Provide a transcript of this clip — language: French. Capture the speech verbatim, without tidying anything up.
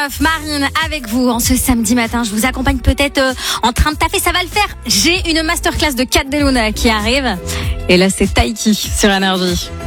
neuf, Marine avec vous en ce samedi matin. Je vous accompagne peut-être euh, en train de taffer, ça va le faire. J'ai une masterclass de Kat Belluna qui arrive. Et là, c'est Taiki sur Énergie.